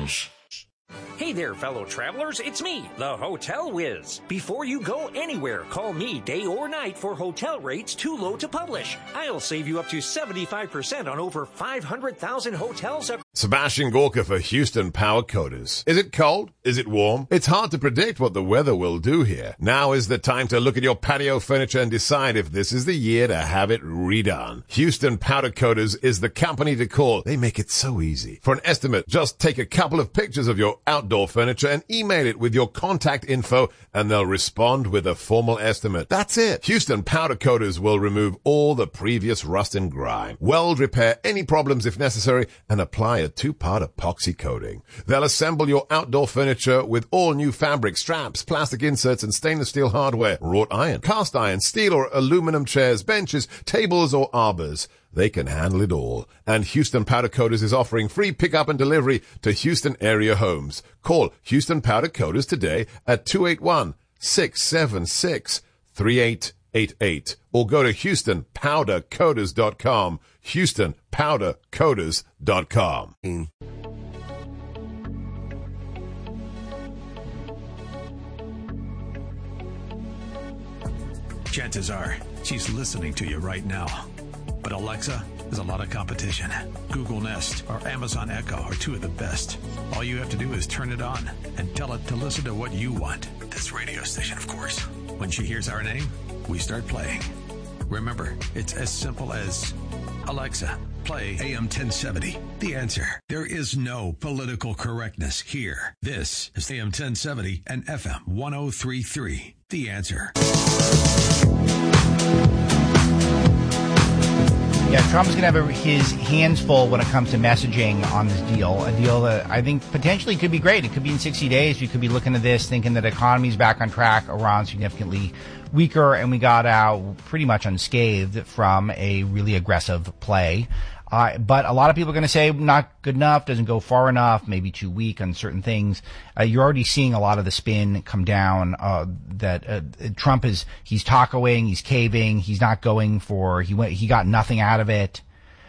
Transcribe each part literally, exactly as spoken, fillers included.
Wiz. Hey there, fellow travelers. It's me, the Hotel Wiz. Before you go anywhere, call me day or night for hotel rates too low to publish. I'll save you up to seventy-five percent on over five hundred thousand hotels. Sebastian Gorka for Houston Power Coaters. Is it cold? Is it warm? It's hard to predict what the weather will do here. Now is the time to look at your patio furniture and decide if this is the year to have it redone. Houston Powder Coaters is the company to call. They make it so easy. For an estimate, just take a couple of pictures of your outdoor furniture and email it with your contact info, and they'll respond with a formal estimate. That's it. Houston Powder Coaters will remove all the previous rust and grime, weld repair any problems if necessary, and apply a two-part epoxy coating. They'll assemble your outdoor furniture with all new fabric, straps, plastic inserts, and stainless steel hardware, wrought iron, cast iron, steel or aluminum chairs, benches, tables, or arbors. They can handle it all. And Houston Powder Coaters is offering free pickup and delivery to Houston area homes. Call Houston Powder Coaters today at two eight one, six seven six, three eight eight eight or go to houston powder coaters dot com. houston powder coaters dot com. Chances are she's listening to you right now. But Alexa, there's a lot of competition. Google Nest or Amazon Echo are two of the best. All you have to do is turn it on and tell it to listen to what you want. This radio station, of course. When she hears our name, we start playing. Remember, it's as simple as, Alexa, play A M ten seventy. The Answer. There is no political correctness here. This is A M ten seventy and F M one oh three point three. The Answer. Yeah, Trump's going to have his hands full when it comes to messaging on this deal, a deal that I think potentially could be great. It could be in sixty days. We could be looking at this thinking that economy's back on track, Iran significantly weaker, and we got out pretty much unscathed from a really aggressive play. Uh, but a lot of people are going to say not good enough, doesn't go far enough, maybe too weak on certain things. Uh, you're already seeing a lot of the spin come down, uh, that, uh, Trump is, he's tacoing, he's caving, he's not going for, he went, he got nothing out of it.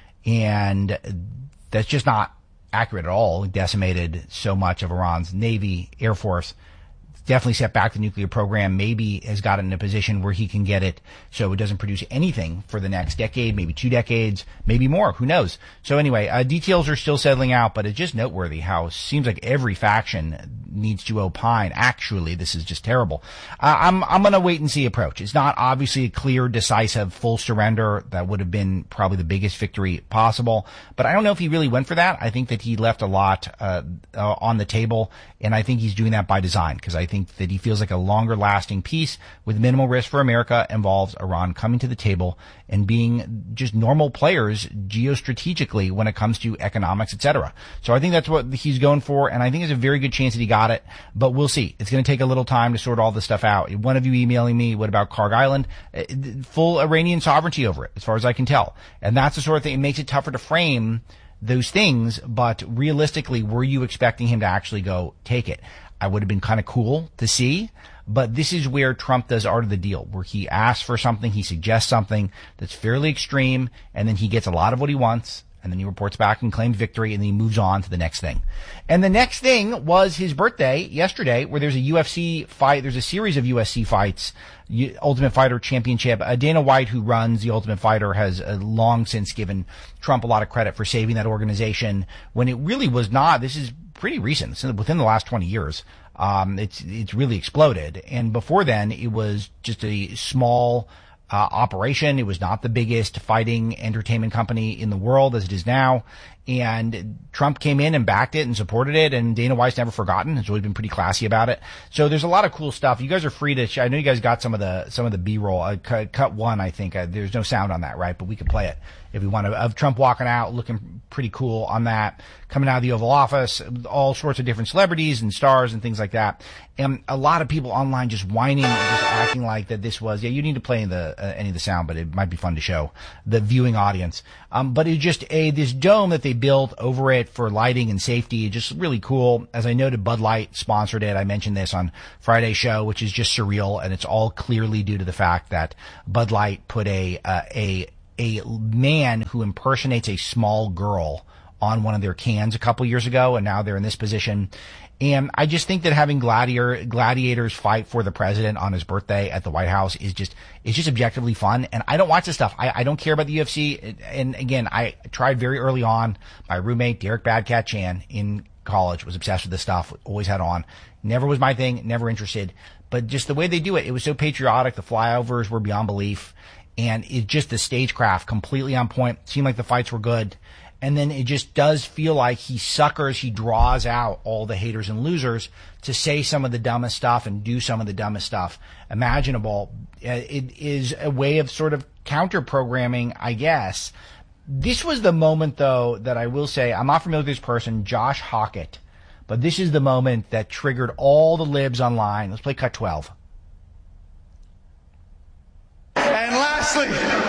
And that's just not accurate at all. He decimated so much of Iran's Navy, Air Force. Definitely set back the nuclear program, maybe has gotten in a position where he can get it so it doesn't produce anything for the next decade, maybe two decades, maybe more. Who knows? So anyway, uh, details are still settling out, but it's just noteworthy how it seems like every faction needs to opine. Actually, this is just terrible. Uh, I'm, I'm going to wait and see approach. It's not obviously a clear, decisive, full surrender. That would have been probably the biggest victory possible, but I don't know if he really went for that. I think that he left a lot, uh, uh on the table, and I think he's doing that by design, because I think that he feels like a longer lasting peace with minimal risk for America involves Iran coming to the table and being just normal players geostrategically when it comes to economics, et cetera. So I think that's what he's going for, and I think there's a very good chance that he got it, but we'll see. It's going to take a little time to sort all this stuff out. One of you emailing me, what about Karg Island? Full Iranian sovereignty over it, as far as I can tell. And that's the sort of thing, it makes it tougher to frame those things, but realistically, were you expecting him to actually go take it? I would have been kind of cool to see, but this is where Trump does art of the deal, where he asks for something, he suggests something that's fairly extreme, and then he gets a lot of what he wants, and then he reports back and claims victory, and then he moves on to the next thing. And the next thing was his birthday yesterday, where there's a U F C fight, there's a series of U F C fights, Ultimate Fighter Championship. Uh, Dana White, who runs the Ultimate Fighter, has uh, long since given Trump a lot of credit for saving that organization when it really was not. This is pretty recent, it's within the last twenty years. Um, it's, it's really exploded. And before then, it was just a small, uh, operation. It was not the biggest fighting entertainment company in the world as it is now. And Trump came in and backed it and supported it, and Dana White's never forgotten. Has always been pretty classy about it. So there's a lot of cool stuff. You guys are free to, sh- I know you guys got some of the, some of the B-roll. Uh, cut, cut one, I think. Uh, there's no sound on that, right? But we could play it if we want to, of Trump walking out, looking pretty cool on that, coming out of the Oval Office, all sorts of different celebrities and stars and things like that. And a lot of people online just whining and just acting like that this was, yeah, you need to play the, uh, any of the sound, but it might be fun to show the viewing audience. Um, but it's just a, this dome that they built over it for lighting and safety, just really cool. As I noted, Bud Light sponsored it. I mentioned this on Friday's show, which is just surreal, and it's all clearly due to the fact that Bud Light put a, uh, a, a man who impersonates a small girl on one of their cans a couple years ago, and now they're in this position. And I just think that having gladiator, gladiators fight for the president on his birthday at the White House is just, it's just objectively fun. And I don't watch this stuff. I, I don't care about the U F C. And again, I tried very early on. My roommate, Derek Badcat Chan, in college was obsessed with this stuff, always had on. Never was my thing, never interested. But just the way they do it, it was so patriotic. The flyovers were beyond belief. And it just, the stagecraft completely on point. Seemed like the fights were good. And then it just does feel like he suckers, he draws out all the haters and losers to say some of the dumbest stuff and do some of the dumbest stuff imaginable. It is a way of sort of counter-programming, I guess. This was the moment, though, that I will say, I'm not familiar with this person, Josh Hockett, but this is the moment that triggered all the libs online. Let's play cut twelve. And lastly,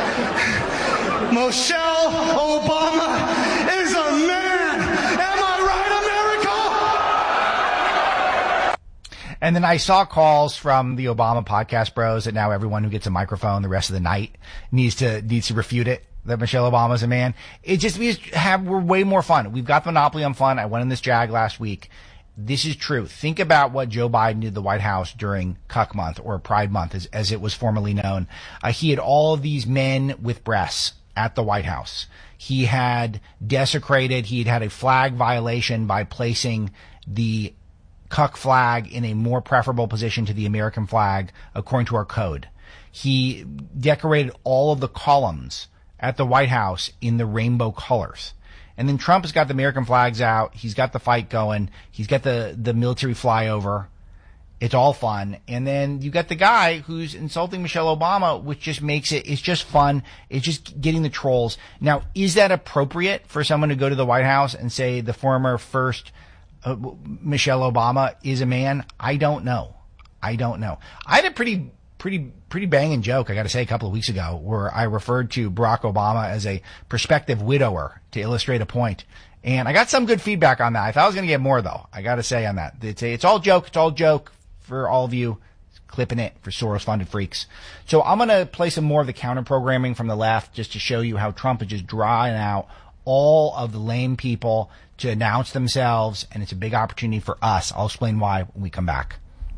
Michelle Obama is a man. Am I right, America? And then I saw calls from the Obama podcast bros that now everyone who gets a microphone the rest of the night needs to needs to refute it, that Michelle Obama's a man. It just means have we're way more fun. We've got the monopoly on fun. I went in this Jag last week. This is true. Think about what Joe Biden did at the White House during Cuck Month, or Pride Month, as, as it was formerly known. Uh, he had all of these men with breasts at the White House. He had desecrated, he had had a flag violation by placing the Cuck flag in a more preferable position to the American flag, according to our code. He decorated all of the columns at the White House in the rainbow colors. And then Trump has got the American flags out. He's got the fight going. He's got the, the military flyover. It's all fun. And then you got the guy who's insulting Michelle Obama, which just makes it, it's just fun. It's just getting the trolls. Now, is that appropriate for someone to go to the White House and say the former first uh, Michelle Obama is a man? I don't know. I don't know. I had a pretty, pretty, pretty banging joke, I got to say, a couple of weeks ago, where I referred to Barack Obama as a prospective widower to illustrate a point. And I got some good feedback on that. I thought I was going to get more, though. I got to say on that. It's, a, it's all joke. It's all joke for all of you clipping it for Soros-funded freaks. So I'm going to play some more of the counter-programming from the left just to show you how Trump is just drawing out all of the lame people to announce themselves, and it's a big opportunity for us. I'll explain why when we come back.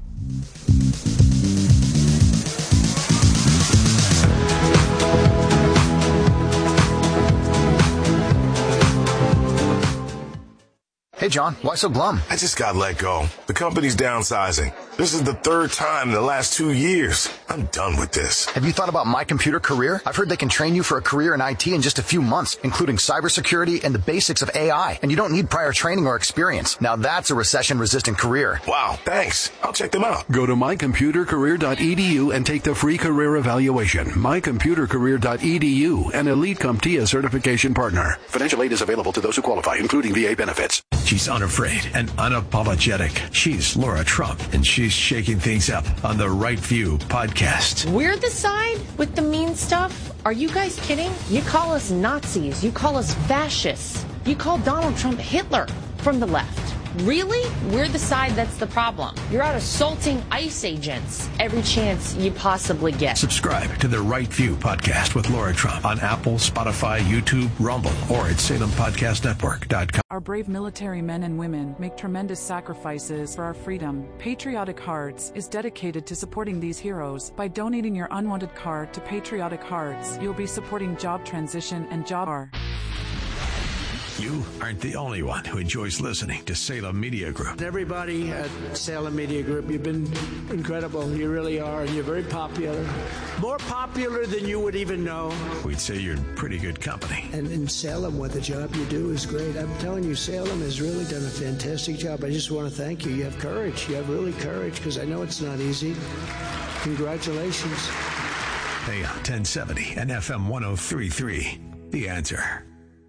Hey, John, why so glum? I just got let go. The company's downsizing. This is the third time in the last two years. I'm done with this. Have you thought about My Computer Career? I've heard they can train you for a career in I T in just a few months, including cybersecurity and the basics of A I. And you don't need prior training or experience. Now that's a recession-resistant career. Wow, thanks. I'll check them out. Go to my computer career dot e d u and take the free career evaluation. my computer career dot e d u, an Elite CompTIA certification partner. Financial aid is available to those who qualify, including V A benefits. She's unafraid and unapologetic. She's Laura Trump, and she's shaking things up on the Right View podcast. We're the side with the mean stuff? Are you guys kidding? You call us Nazis. You call us fascists. You call Donald Trump Hitler from the left. Really? We're the side that's the problem. You're out assaulting ICE agents every chance you possibly get. Subscribe to the Right View podcast with Laura Trump on Apple, Spotify, YouTube, Rumble, or at salem podcast network dot com. Our brave military men and women make tremendous sacrifices for our freedom. Patriotic Hearts is dedicated to supporting these heroes. By donating your unwanted card to Patriotic Hearts, you'll be supporting job transition and job R. You aren't the only one who enjoys listening to Salem Media Group. Everybody at Salem Media Group, you've been incredible. You really are, and you're very popular. More popular than you would even know. We'd say you're in pretty good company. And in Salem, what the job you do is great. I'm telling you, Salem has really done a fantastic job. I just want to thank you. You have courage. You have really courage, because I know it's not easy. Congratulations. A M ten seventy and F M one oh three point three. The Answer.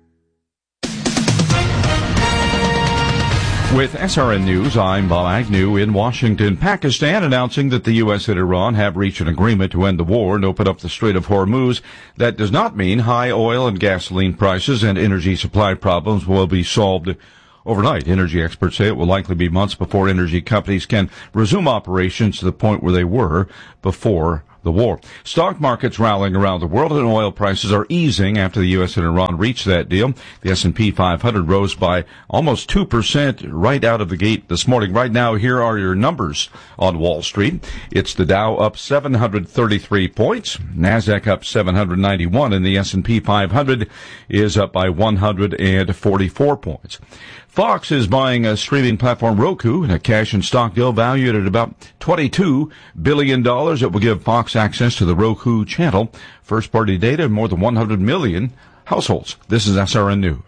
With S R N News, I'm Bob Agnew in Washington. Pakistan announcing that the U S and Iran have reached an agreement to end the war and open up the Strait of Hormuz. That does not mean high oil and gasoline prices and energy supply problems will be solved overnight. Energy experts say it will likely be months before energy companies can resume operations to the point where they were before the war. Stock markets rallying around the world, and oil prices are easing after the U S and Iran reached that deal. The S and P five hundred rose by almost two percent right out of the gate this morning. Right now, here are your numbers on Wall Street. It's the Dow up seven hundred thirty-three points, NASDAQ up seven hundred ninety-one, and the S and P five hundred is up by one hundred forty-four points. Fox is buying a streaming platform Roku in a cash and stock deal valued at about twenty-two billion dollars. It will give Fox access to the Roku channel. First-party data in more than one hundred million households. This is S R N News.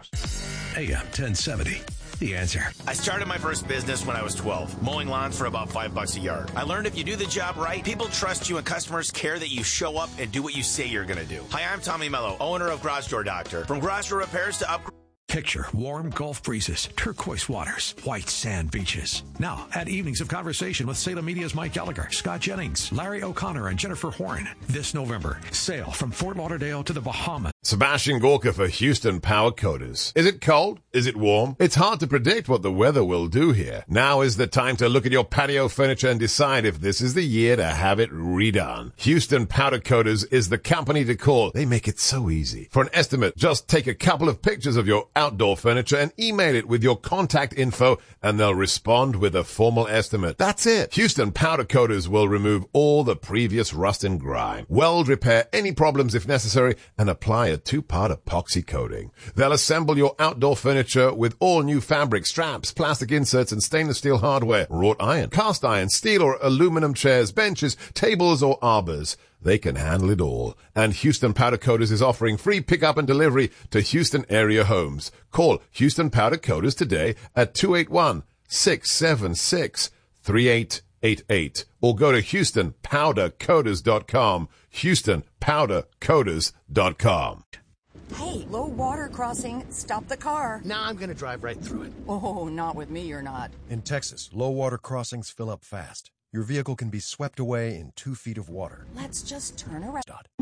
A M ten seventy. The Answer. I started my first business when I was twelve, mowing lawns for about five bucks a yard. I learned if you do the job right, people trust you and customers care that you show up and do what you say you're going to do. Hi, I'm Tommy Mello, owner of Garage Door Doctor. From garage door repairs to upgrades. Picture warm Gulf breezes, turquoise waters, white sand beaches. Now, at Evenings of Conversation with Salem Media's Mike Gallagher, Scott Jennings, Larry O'Connor, and Jennifer Horn. This November, sail from Fort Lauderdale to the Bahamas. Sebastian Gorka for Houston Power Coaters. Is it cold? Is it warm? It's hard to predict what the weather will do here. Now is the time to look at your patio furniture and decide if this is the year to have it redone. Houston Powder Coaters is the company to call. They make it so easy. For an estimate, just take a couple of pictures of your outdoor furniture and email it with your contact info, and they'll respond with a formal estimate. That's it. Houston Powder Coaters will remove all the previous rust and grime, weld repair any problems if necessary, and apply a two-part epoxy coating. They'll assemble your outdoor furniture with all new fabric, straps, plastic inserts, and stainless steel hardware, wrought iron, cast iron, steel or aluminum chairs, benches, tables, or arbors. They can handle it all. And Houston Powder Coaters is offering free pickup and delivery to Houston area homes. Call Houston Powder Coaters today at two eight one, six seven six, three eight eight eight or go to houston powder coaters dot com. houston powder coaters dot com. Hey, low water crossing. Stop the car. Nah, I'm going to drive right through it. Oh, not with me, you're not. In Texas, low water crossings fill up fast. Your vehicle can be swept away in two feet of water. Let's just turn around.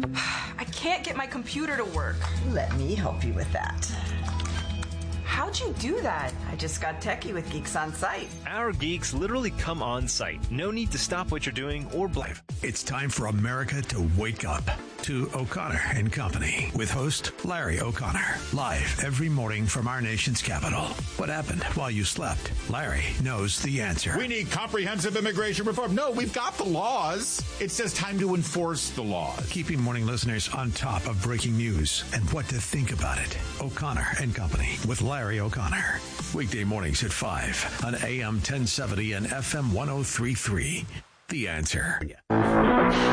I can't get my computer to work. Let me help you with that. How'd you do that? I just got techie with Geeks on Site. Our geeks literally come on site. No need to stop what you're doing or blame. It's time for America to wake up to O'Connor and Company with host Larry O'Connor. Live every morning from our nation's capital. What happened while you slept? Larry knows the answer. We need comprehensive immigration reform. No, we've got the laws. It's just time to enforce the laws. Keeping morning listeners on top of breaking news and what to think about it. O'Connor and Company with Larry O'Connor. Weekday mornings at five on A M ten seventy and F M one oh three point three. The Answer.